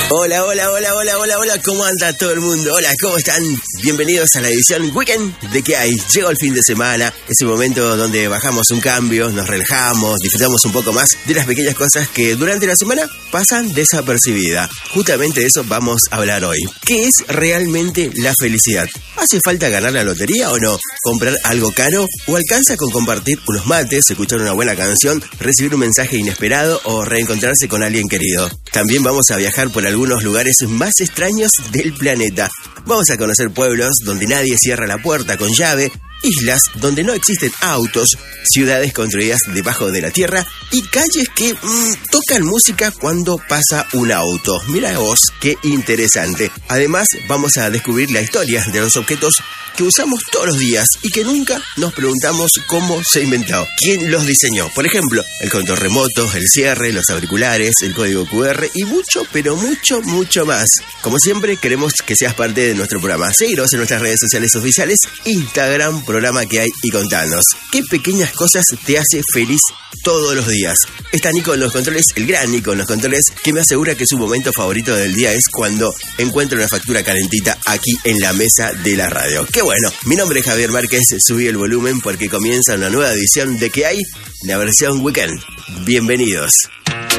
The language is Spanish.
Hola, hola, hola, hola, hola, hola, ¿cómo anda todo el mundo? Hola, ¿cómo están? Bienvenidos a la edición Weekend de ¿Qué hay? Llegó el fin de semana, ese momento donde bajamos un cambio, nos relajamos, disfrutamos un poco más de las pequeñas cosas que durante la semana pasan desapercibidas. Justamente de eso vamos a hablar hoy. ¿Qué es realmente la felicidad? ¿Hace falta ganar la lotería o no? ¿Comprar algo caro? ¿O alcanza con compartir unos mates, escuchar una buena canción, recibir un mensaje inesperado o reencontrarse con alguien querido? También vamos a viajar por algunos lugares más extraños del planeta. Vamos a conocer pueblos donde nadie cierra la puerta con llave, islas donde no existen autos, ciudades construidas debajo de la tierra y calles que tocan música cuando pasa un auto. Mira vos, qué interesante. Además, vamos a descubrir la historia de los objetos que usamos todos los días y que nunca nos preguntamos cómo se inventó, quién los diseñó. Por ejemplo, el control remoto, el cierre, los auriculares, el código QR y mucho, pero mucho más. Como siempre, queremos que seas parte de nuestro programa. Seguiros en nuestras redes sociales oficiales, Instagram, programa que hay y contanos. ¿Qué pequeñas cosas te hace feliz todos los días? Está Nico en los controles, el gran Nico en los controles, que me asegura que su momento favorito del día es cuando encuentra una factura calentita aquí en la mesa de la radio. ¡Qué bueno! Mi nombre es Javier Márquez, subí el volumen porque comienza una nueva edición de ¿Qué hay? La versión Weekend. Bienvenidos.